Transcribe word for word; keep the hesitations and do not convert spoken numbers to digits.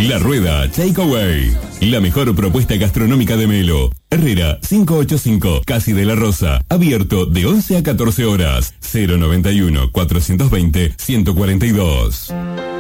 La Rueda Takeaway. La mejor propuesta gastronómica de Melo. Herrera cinco ochenta y cinco, Casi de la Rosa. Abierto de once a catorce horas. cero noventa y uno, cuatrocientos veinte, ciento cuarenta y dos.